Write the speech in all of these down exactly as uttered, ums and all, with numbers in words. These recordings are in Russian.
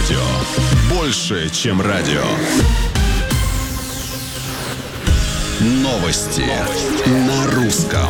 радио. Больше, чем радио. Новости, Новости. На русском.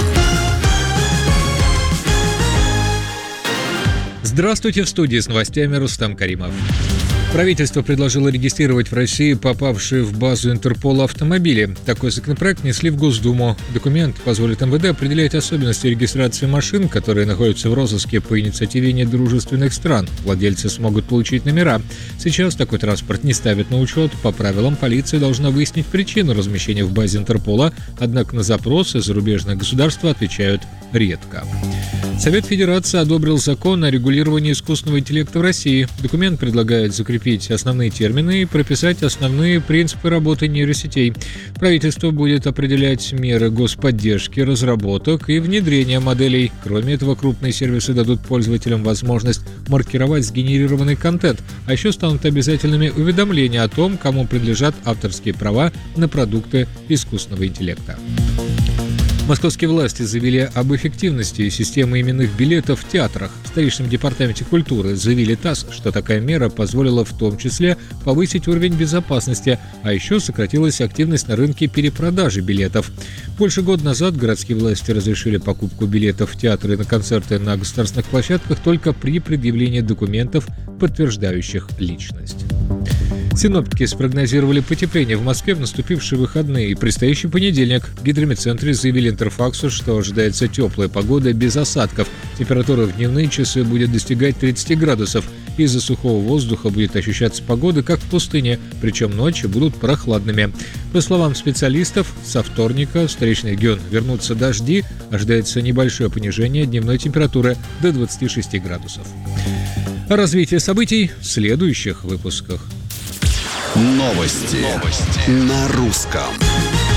Здравствуйте, в студии с новостями Рустам Каримов. Правительство предложило регистрировать в России попавшие в базу Интерпола автомобили. Такой законопроект внесли в Госдуму. Документ позволит эм вэ дэ определять особенности регистрации машин, которые находятся в розыске по инициативе недружественных стран. Владельцы смогут получить номера. Сейчас такой транспорт не ставят на учет. По правилам, полиция должна выяснить причину размещения в базе Интерпола, однако на запросы зарубежных государств отвечают редко. Совет Федерации одобрил закон о регулировании искусственного интеллекта в России. Документ предлагает закрепить основные термины и прописать основные принципы работы нейросетей. Правительство будет определять меры господдержки, разработок и внедрения моделей. Кроме этого, крупные сервисы дадут пользователям возможность маркировать сгенерированный контент, а еще станут обязательными уведомления о том, кому принадлежат авторские права на продукты искусственного интеллекта. Московские власти заявили об эффективности системы именных билетов в театрах. В столичном департаменте культуры заявили ТАСС, что такая мера позволила в том числе повысить уровень безопасности, а еще сократилась активность на рынке перепродажи билетов. Больше года назад городские власти разрешили покупку билетов в театры и на концерты на государственных площадках только при предъявлении документов, подтверждающих личность. Синоптики спрогнозировали потепление в Москве в наступившие выходные и предстоящий понедельник. В гидрометцентре заявили Интерфаксу, что ожидается теплая погода без осадков. Температура в дневные часы будет достигать тридцать градусов. Из-за сухого воздуха будет ощущаться погода, как в пустыне, причем ночи будут прохладными. По словам специалистов, со вторника в столичный регион вернутся дожди, ожидается небольшое понижение дневной температуры до двадцати шести градусов. О развитии событий в следующих выпусках. Новости, Новости. На русском.